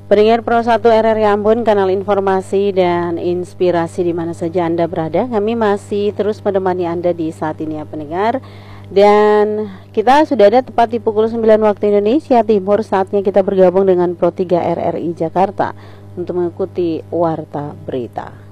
Pendengar Pro 1 RRI Ambon, kanal informasi dan inspirasi di mana saja Anda berada. Kami masih terus menemani Anda di saat ini ya pendengar. Dan kita sudah ada tepat di pukul 9 waktu Indonesia Timur. Saatnya kita bergabung dengan Pro 3 RRI Jakarta untuk mengikuti Warta Berita.